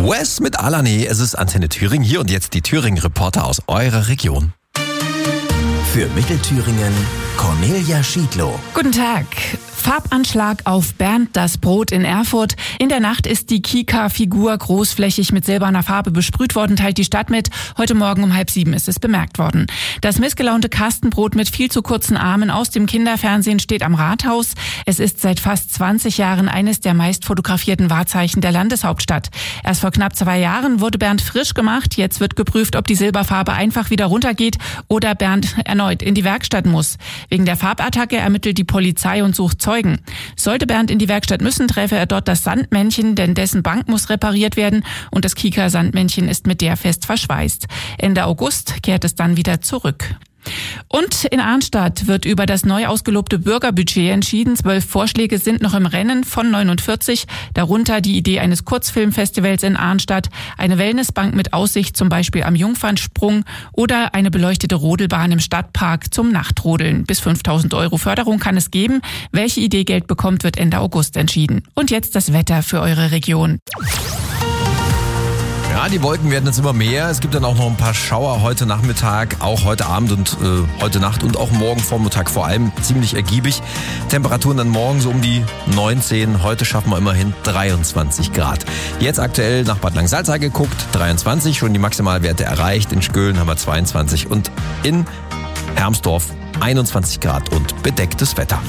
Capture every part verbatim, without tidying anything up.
Wes mit Alane, es ist Antenne Thüringen. Hier und jetzt die Thüringen-Reporter aus eurer Region. Für Mittelthüringen Cornelia Schiedlow. Guten Tag. Farbanschlag auf Bernd das Brot in Erfurt. In der Nacht ist die Kika-Figur großflächig mit silberner Farbe besprüht worden, teilt die Stadt mit. Heute Morgen um halb sieben ist es bemerkt worden. Das missgelaunte Kastenbrot mit viel zu kurzen Armen aus dem Kinderfernsehen steht am Rathaus. Es ist seit fast zwanzig Jahren eines der meist fotografierten Wahrzeichen der Landeshauptstadt. Erst vor knapp zwei Jahren wurde Bernd frisch gemacht. Jetzt wird geprüft, ob die Silberfarbe einfach wieder runtergeht oder Bernd erneut in die Werkstatt muss. Wegen der Farbattacke ermittelt die Polizei und sucht Zeugen. Sollte Bernd in die Werkstatt müssen, träfe er dort das Sandmännchen, denn dessen Bank muss repariert werden und das Kika-Sandmännchen ist mit der fest verschweißt. Ende August kehrt es dann wieder zurück. Und in Arnstadt wird über das neu ausgelobte Bürgerbudget entschieden. Zwölf Vorschläge sind noch im Rennen von neunundvierzig. Darunter die Idee eines Kurzfilmfestivals in Arnstadt, eine Wellnessbank mit Aussicht zum Beispiel am Jungfernsprung oder eine beleuchtete Rodelbahn im Stadtpark zum Nachtrodeln. Bis fünftausend Euro Förderung kann es geben. Welche Idee Geld bekommt, wird Ende August entschieden. Und jetzt das Wetter für eure Region. Ja, die Wolken werden jetzt immer mehr. Es gibt dann auch noch ein paar Schauer heute Nachmittag, auch heute Abend und äh, heute Nacht und auch morgen Vormittag vor allem ziemlich ergiebig. Temperaturen dann morgen so um die neunzehn. Heute schaffen wir immerhin dreiundzwanzig Grad. Jetzt aktuell nach Bad Langensalza geguckt, dreiundzwanzig, schon die Maximalwerte erreicht. In Skölen haben wir zweiundzwanzig und in Hermsdorf einundzwanzig Grad und bedecktes Wetter.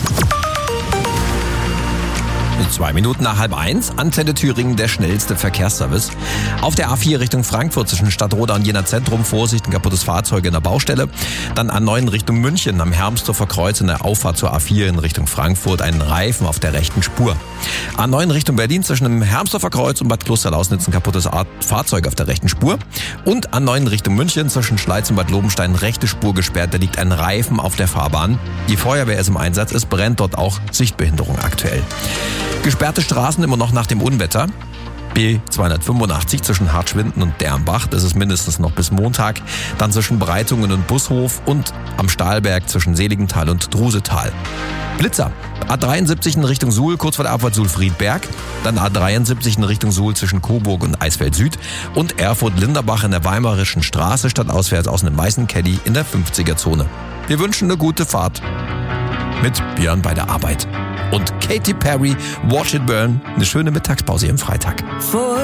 Zwei Minuten nach halb eins, Antenne Thüringen, der schnellste Verkehrsservice. Auf der A vier Richtung Frankfurt zwischen Stadtroda und Jena Zentrum, Vorsicht, ein kaputtes Fahrzeug in der Baustelle. Dann A neun Richtung München, am Hermsdorfer Kreuz in der Auffahrt zur A vier in Richtung Frankfurt, einen Reifen auf der rechten Spur. A neun Richtung Berlin zwischen dem Hermsdorfer Kreuz und Bad Klosterlausnitz, ein kaputtes Fahrzeug auf der rechten Spur. Und A neun Richtung München zwischen Schleiz und Bad Lobenstein, rechte Spur gesperrt, da liegt ein Reifen auf der Fahrbahn. Die Feuerwehr ist im Einsatz, es brennt dort auch, Sichtbehinderung aktuell. Gesperrte Straßen immer noch nach dem Unwetter. B zweihundertfünfundachtzig zwischen Hartschwinden und Dernbach, das ist mindestens noch bis Montag. Dann zwischen Breitungen und Bushof und am Stahlberg zwischen Seligenthal und Drusetal. Blitzer. A dreiundsiebzig in Richtung Suhl, kurz vor der Abfahrt Suhl-Friedberg. Dann A dreiundsiebzig in Richtung Suhl zwischen Coburg und Eisfeld Süd. Und Erfurt-Linderbach in der Weimarischen Straße stadtauswärts aus dem Meißen-Caddy in der fünfziger Zone. Wir wünschen eine gute Fahrt mit Björn bei der Arbeit. Und Katy Perry, Watch It Burn, eine schöne Mittagspause am Freitag.